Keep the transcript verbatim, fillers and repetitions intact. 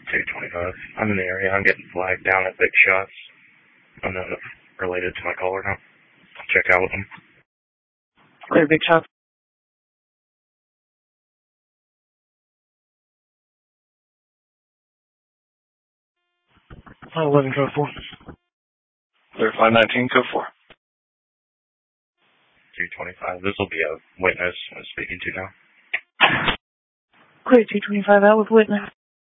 two twenty-five. I'm in the area. I'm getting flagged down at Big Shots. I'm not related to my call or not. I'll check out with them. Clear, Big Shots. eleven code four. Clear five nineteen, code four. two twenty-five. This will be a witness I'm speaking to now. Clear two twenty-five out with witness.